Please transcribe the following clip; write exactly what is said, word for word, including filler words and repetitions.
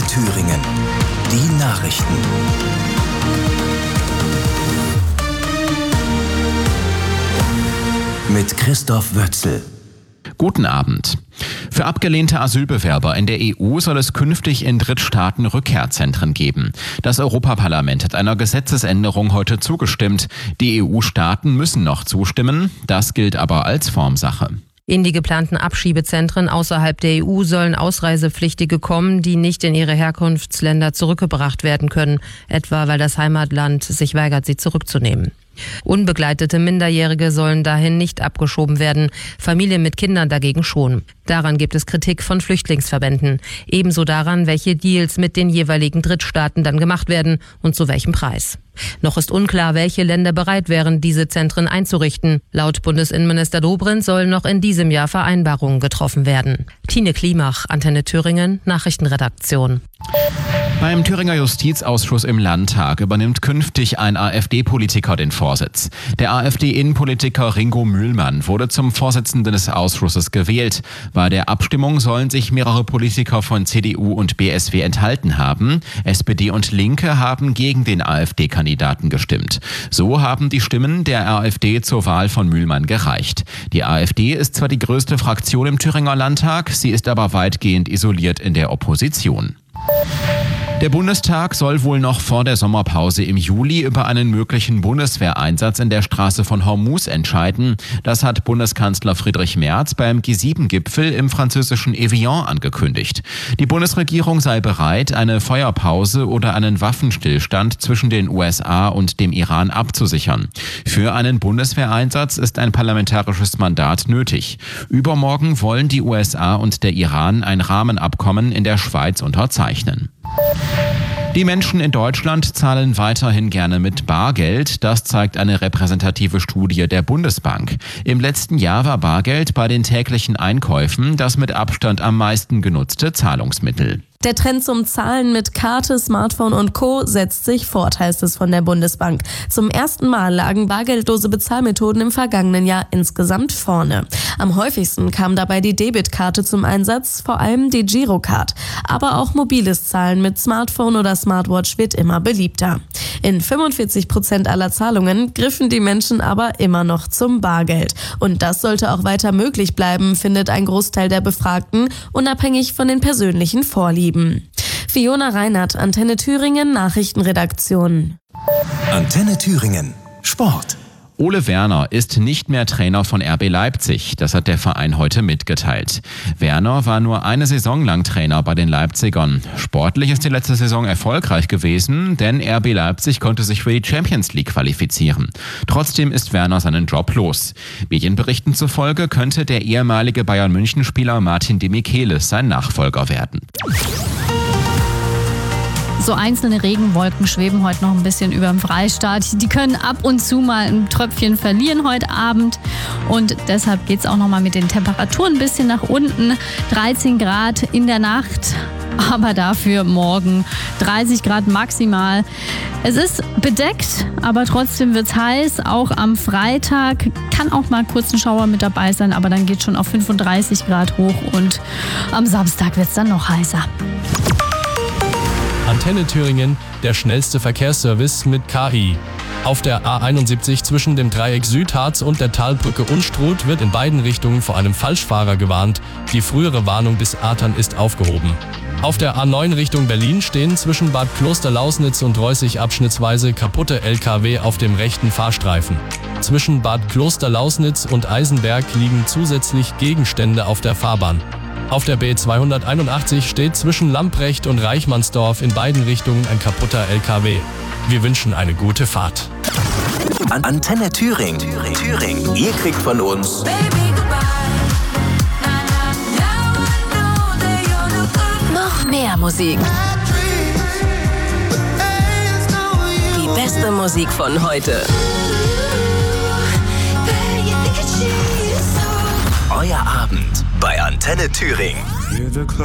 Thüringen. Die Nachrichten. Mit Christoph Wötzel. Guten Abend. Für abgelehnte Asylbewerber in der E U soll es künftig in Drittstaaten Rückkehrzentren geben. Das Europaparlament hat einer Gesetzesänderung heute zugestimmt. Die E U-Staaten müssen noch zustimmen. Das gilt aber als Formsache. In die geplanten Abschiebezentren außerhalb der E U sollen Ausreisepflichtige kommen, die nicht in ihre Herkunftsländer zurückgebracht werden können, etwa weil das Heimatland sich weigert, sie zurückzunehmen. Unbegleitete Minderjährige sollen dahin nicht abgeschoben werden, Familien mit Kindern dagegen schon. Daran gibt es Kritik von Flüchtlingsverbänden. Ebenso daran, welche Deals mit den jeweiligen Drittstaaten dann gemacht werden und zu welchem Preis. Noch ist unklar, welche Länder bereit wären, diese Zentren einzurichten. Laut Bundesinnenminister Dobrindt sollen noch in diesem Jahr Vereinbarungen getroffen werden. Tine Klimach, Antenne Thüringen, Nachrichtenredaktion. Beim Thüringer Justizausschuss im Landtag übernimmt künftig ein AfD-Politiker den Vorsitz. Der AfD-Innenpolitiker Ringo Mühlmann wurde zum Vorsitzenden des Ausschusses gewählt. Bei der Abstimmung sollen sich mehrere Politiker von C D U und B S W enthalten haben. S P D und Linke haben gegen den AfD-Kandidaten gestimmt. So haben die Stimmen der AfD zur Wahl von Mühlmann gereicht. Die AfD ist zwar die größte Fraktion im Thüringer Landtag, sie ist aber weitgehend isoliert in der Opposition. Der Bundestag soll wohl noch vor der Sommerpause im Juli über einen möglichen Bundeswehreinsatz in der Straße von Hormuz entscheiden. Das hat Bundeskanzler Friedrich Merz beim G sieben Gipfel im französischen Evian angekündigt. Die Bundesregierung sei bereit, eine Feuerpause oder einen Waffenstillstand zwischen den U S A und dem Iran abzusichern. Für einen Bundeswehreinsatz ist ein parlamentarisches Mandat nötig. Übermorgen wollen die U S A und der Iran ein Rahmenabkommen in der Schweiz unterzeichnen. Die Menschen in Deutschland zahlen weiterhin gerne mit Bargeld. Das zeigt eine repräsentative Studie der Bundesbank. Im letzten Jahr war Bargeld bei den täglichen Einkäufen das mit Abstand am meisten genutzte Zahlungsmittel. Der Trend zum Zahlen mit Karte, Smartphone und Co. setzt sich fort, heißt es von der Bundesbank. Zum ersten Mal lagen bargeldlose Bezahlmethoden im vergangenen Jahr insgesamt vorne. Am häufigsten kam dabei die Debitkarte zum Einsatz, vor allem die Girocard. Aber auch mobiles Zahlen mit Smartphone oder Smartwatch wird immer beliebter. In fünfundvierzig Prozent aller Zahlungen griffen die Menschen aber immer noch zum Bargeld. Und das sollte auch weiter möglich bleiben, findet ein Großteil der Befragten, unabhängig von den persönlichen Vorlieben. Fiona Reinhardt, Antenne Thüringen, Nachrichtenredaktion. Antenne Thüringen, Sport. Ole Werner ist nicht mehr Trainer von R B Leipzig. Das hat der Verein heute mitgeteilt. Werner war nur eine Saison lang Trainer bei den Leipzigern. Sportlich ist die letzte Saison erfolgreich gewesen, denn R B Leipzig konnte sich für die Champions League qualifizieren. Trotzdem ist Werner seinen Job los. Medienberichten zufolge könnte der ehemalige Bayern-München-Spieler Martin Demichelis sein Nachfolger werden. So einzelne Regenwolken schweben heute noch ein bisschen über dem Freistaat. Die können ab und zu mal ein Tröpfchen verlieren heute Abend. Und deshalb geht es auch noch mal mit den Temperaturen ein bisschen nach unten. dreizehn Grad in der Nacht, aber dafür morgen dreißig Grad maximal. Es ist bedeckt, aber trotzdem wird es heiß. Auch am Freitag kann auch mal kurz ein Schauer mit dabei sein, aber dann geht es schon auf fünfunddreißig Grad hoch. Und am Samstag wird es dann noch heißer. Antenne Thüringen, der schnellste Verkehrsservice mit K I. Auf der A einundsiebzig zwischen dem Dreieck Südharz und der Talbrücke Unstrut wird in beiden Richtungen vor einem Falschfahrer gewarnt. Die frühere Warnung bis Artern ist aufgehoben. Auf der A neun Richtung Berlin stehen zwischen Bad Klosterlausnitz und Reußig abschnittsweise kaputte L K W auf dem rechten Fahrstreifen. Zwischen Bad Klosterlausnitz und Eisenberg liegen zusätzlich Gegenstände auf der Fahrbahn. Auf der B zweihunderteinundachtzig steht zwischen Lamprecht und Reichmannsdorf in beiden Richtungen ein kaputter L K W. Wir wünschen eine gute Fahrt. An Antenne Thüringen. Thüringen. Thüringen. Ihr kriegt von uns Noch mehr Musik. Die beste Musik von heute. Euer Abend bei Antenne Thüringen.